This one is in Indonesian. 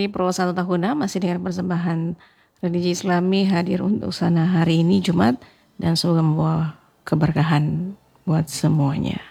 dari Pro 1 Tahuna masih dengan persembahan religi Islami hadir untuk sana hari ini Jumat dan semoga membawa keberkahan buat semuanya.